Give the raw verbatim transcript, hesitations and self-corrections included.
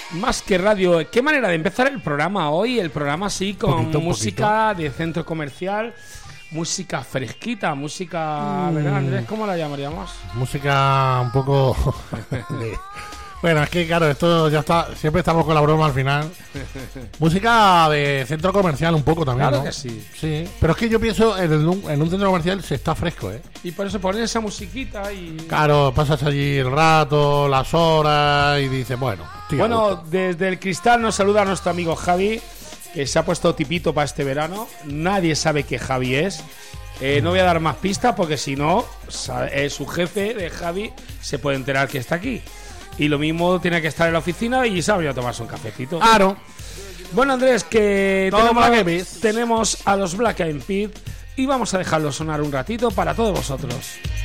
Más que radio, qué manera de empezar el programa hoy. El programa así con Poquito, música poquito. de centro comercial, música fresquita, música, Mm. ¿verdad, Andrés? ¿Cómo la llamaríamos? Música un poco... de- Bueno, es que claro, esto ya está... Siempre estamos con la broma al final. Música de centro comercial un poco también, Claro ¿no? que sí. Sí, pero es que yo pienso en, el- en un centro comercial se está fresco, ¿eh? Y por eso ponen esa musiquita y... Claro, pasas allí el rato, las horas y dices, bueno... tío, Bueno, desde el cristal nos saluda nuestro amigo Javi, que se ha puesto tipito para este verano. Nadie sabe qué Javi es. Eh, no voy a dar más pistas porque si no, sa- eh, su jefe de Javi se puede enterar que está aquí. Y lo mismo tiene que estar en la oficina y se ha venido a tomarse un cafecito. Claro. Bueno, Andrés, que Todo tenemos, Black Eyed Peas. tenemos a los Black Eyed Peas y vamos a dejarlos sonar un ratito para todos vosotros.